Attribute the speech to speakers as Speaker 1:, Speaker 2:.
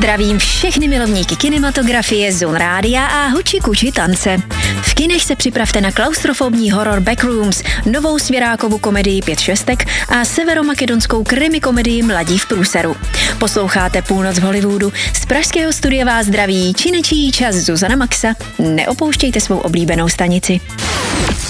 Speaker 1: Zdravím všechny milovníky kinematografie, Zone Rádia a huči kuči tance. V kinech se připravte na klaustrofobní horor Backrooms, novou svěrákovou komedii 5 šestek a severomakedonskou krimi komedii Mladí v průseru. Posloucháte Půlnoc v Hollywoodu. Z pražského studia vás zdraví činečí čas Zuzana Maxa. Neopouštějte svou oblíbenou stanici.